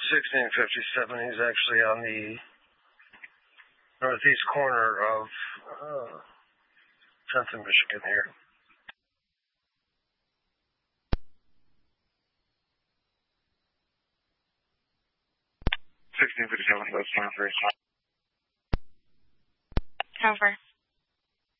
1657. He's actually on the northeast corner of 10th and Michigan here. $1657, that's 10 Over.